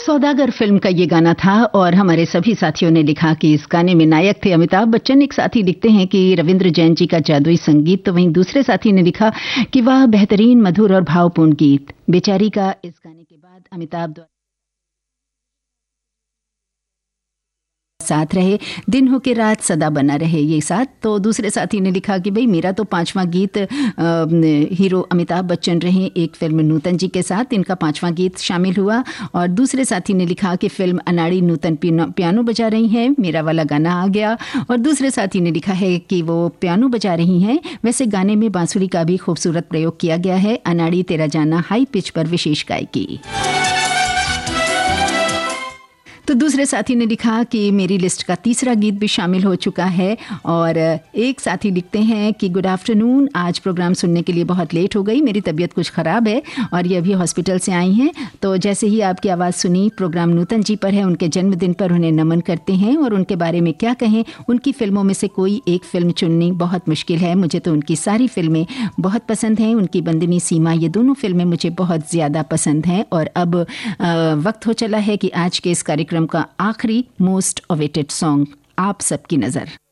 सौदागर film का ये गाना था और हमारे सभी साथियों ने लिखा कि इस गाने में नायक थे अमिताभ बच्चन। एक साथी लिखते हैं कि रविंद्र जैन जी का जादुई संगीत, तो वहीं दूसरे साथी ने लिखा कि वह बेहतरीन, मधुर और भावपूर्ण गीत। बेचारी का इस गाने के बाद अमिताभ द्वारा साथ रहे, दिन हो के रात सदा बना रहे ये साथ। तो दूसरे साथी ने लिखा कि भाई मेरा तो पांचवा गीत हीरो अमिताभ बच्चन रहे एक फिल्म नूतन जी के साथ, इनका पांचवा गीत शामिल हुआ। और दूसरे साथी ने लिखा कि फिल्म अनाड़ी नूतन पियानो बजा रही है, मेरा वाला गाना आ गया। और दूसरे साथी ने लिखा है कि वो पियानो बजा रही हैं, वैसे गाने में बांसुरी का भी खूबसूरत प्रयोग किया गया है। अनाड़ी तेरा जाना हाई पिच पर विशेष गायकी। तो दूसरे साथी ने लिखा कि मेरी लिस्ट का तीसरा गीत भी शामिल हो चुका है। और एक साथी लिखते हैं कि गुड आफ्टरनून, आज प्रोग्राम सुनने के लिए बहुत लेट हो गई, मेरी तबीयत कुछ ख़राब है और ये अभी हॉस्पिटल से आई हैं। तो जैसे ही आपकी आवाज़ सुनी, प्रोग्राम नूतन जी पर है, उनके जन्मदिन पर उन्हें नमन करते हैं। और उनके बारे में क्या कहें, उनकी फिल्मों में से कोई एक फिल्म चुननी बहुत मुश्किल है। मुझे तो उनकी सारी फिल्में बहुत पसंद हैं, उनकी बंदनी सीमा, ये दोनों फिल्में मुझे बहुत ज़्यादा पसंद हैं। और अब वक्त हो चला है कि आज के इस कार्यक्रम का आखिरी मोस्ट अवेटेड सॉन्ग आप सबकी नजर।